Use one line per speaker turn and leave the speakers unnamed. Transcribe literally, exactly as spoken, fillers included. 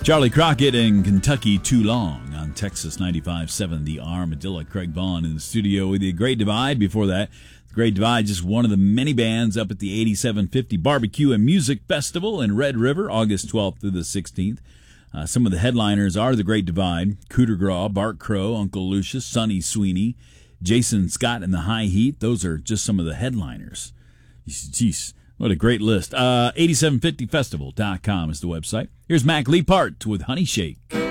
Charlie Crockett and Kentucky Too Long on Texas ninety-five point seven, The Armadillo. Craig Vaughn in the studio with the Great Divide. Before that, the Great Divide, just one of the many bands up at the eighty-seven fifty Barbecue and Music Festival in Red River, August twelfth through the sixteenth. Uh, some of the headliners are the Great Divide, Cooter Graw, Bart Crow, Uncle Lucius, Sonny Sweeney, Jason Scott and the High Heat. Those are just some of the headliners. Jeez. What a great list. Uh, eighty-seven fifty festival dot com is the website. Here's Mac Leapart with Honey Shake.